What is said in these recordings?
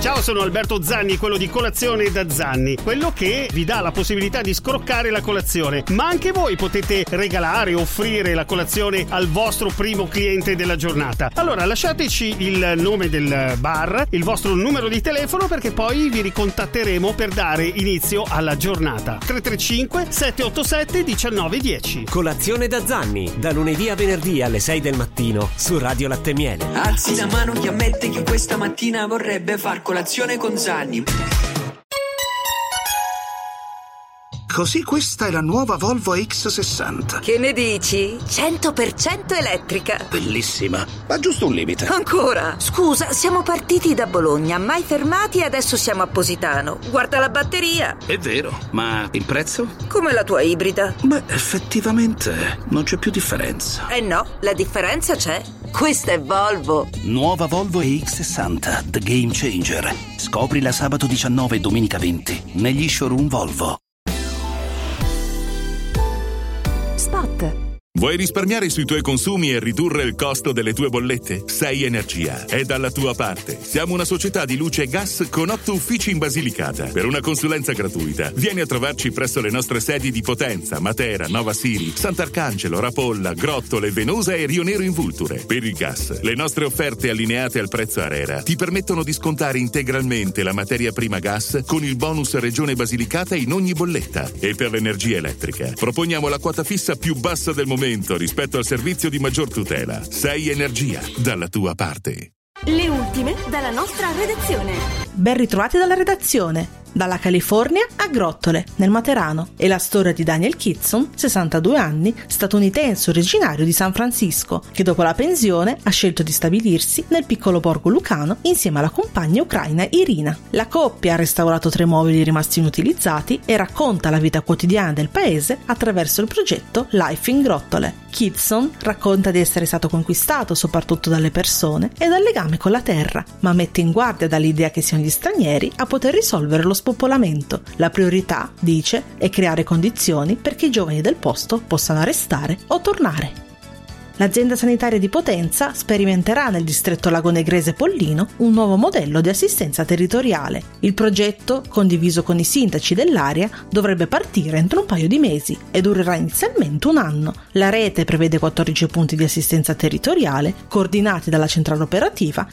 Ciao, sono Alberto Zanni, quello di Colazione da Zanni, quello che vi dà la possibilità di scroccare la colazione, ma anche voi potete regalare o offrire la colazione al vostro primo cliente della giornata. Allora lasciateci il nome del bar, il vostro numero di telefono, perché poi vi ricontatteremo per dare inizio alla giornata. 335 787 1910. Colazione da Zanni, da lunedì a venerdì alle 6 del mattino su Radio Latte Miele. Alzi la mano chi ammette che questa mattina vorrebbe far colazione con Zanni. Così questa è la nuova Volvo X60. Che ne dici? 100% elettrica. Bellissima, ma giusto un limite. Ancora? Scusa, siamo partiti da Bologna, mai fermati e adesso siamo a Positano. Guarda la batteria. È vero, ma il prezzo? Come la tua ibrida. Beh, effettivamente non c'è più differenza. Eh no, la differenza c'è. Questa è Volvo. Nuova Volvo X60, The Game Changer. Scoprila sabato 19 e domenica 20 negli showroom Volvo. Spot. Vuoi risparmiare sui tuoi consumi e ridurre il costo delle tue bollette? Sei Energia è dalla tua parte. Siamo una società di luce e gas con 8 uffici in Basilicata. Per una consulenza gratuita, vieni a trovarci presso le nostre sedi di Potenza, Matera, Nova Siri, Sant'Arcangelo, Rapolla, Grottole, Venosa e Rio Nero in Vulture. Per il gas, le nostre offerte allineate al prezzo ARERA ti permettono di scontare integralmente la materia prima gas con il bonus Regione Basilicata in ogni bolletta. E per l'energia elettrica, proponiamo la quota fissa più bassa del momento rispetto al servizio di maggior tutela. Sei Energia, dalla tua parte. Le ultime dalla nostra redazione. Ben ritrovati dalla redazione. Dalla California a Grottole, nel Materano, è la storia di Daniel Kitson, 62 anni, statunitense originario di San Francisco, che dopo la pensione ha scelto di stabilirsi nel piccolo borgo lucano insieme alla compagna ucraina Irina. La coppia ha restaurato 3 mobili rimasti inutilizzati e racconta la vita quotidiana del paese attraverso il progetto Life in Grottole. Kitson racconta di essere stato conquistato soprattutto dalle persone e dal legame con la terra, ma mette in guardia dall'idea che siano gli stranieri a poter risolvere lo spopolamento. La priorità, dice, è creare condizioni perché i giovani del posto possano restare o tornare. L'azienda sanitaria di Potenza sperimenterà nel distretto lagonegrese Pollino un nuovo modello di assistenza territoriale. Il progetto, condiviso con i sindaci dell'area, dovrebbe partire entro un paio di mesi e durerà inizialmente 1 anno. La rete prevede 14 punti di assistenza territoriale coordinati dalla centrale operativa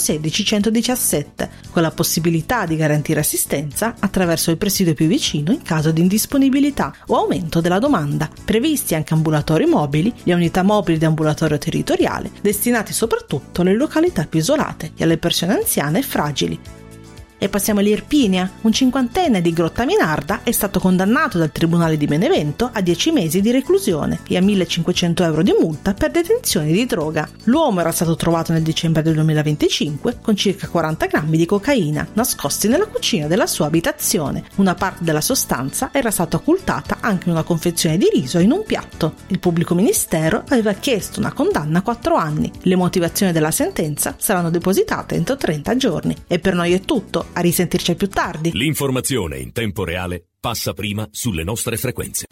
116-117, con la possibilità di garantire assistenza attraverso il presidio più vicino in caso di indisponibilità o aumento della domanda. Previsti anche ambulatori mobili, le unità mobili di ambulatorio territoriale, destinati soprattutto alle località più isolate e alle persone anziane e fragili. E passiamo all'Irpinia. Un 50enne di Grottaminarda è stato condannato dal Tribunale di Benevento a 10 mesi di reclusione e a 1.500 euro di multa per detenzione di droga. L'uomo era stato trovato nel dicembre del 2025 con circa 40 grammi di cocaina nascosti nella cucina della sua abitazione. Una parte della sostanza era stata occultata anche in una confezione di riso in un piatto. Il pubblico ministero aveva chiesto una condanna a 4 anni. Le motivazioni della sentenza saranno depositate entro 30 giorni. E per noi è tutto. A risentirci più tardi. L'informazione in tempo reale passa prima sulle nostre frequenze.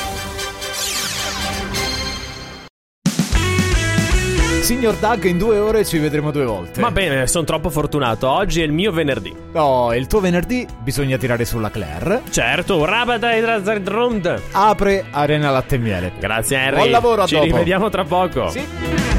Signor Doug, in 2 ore ci vedremo 2 volte. Va bene, sono troppo fortunato. Oggi è il mio venerdì. Oh, il tuo venerdì bisogna tirare sulla Claire. Certo, apre Arena Latte e Miele. Grazie Henry. Buon lavoro, a Ci dopo. rivediamo tra poco. Sì.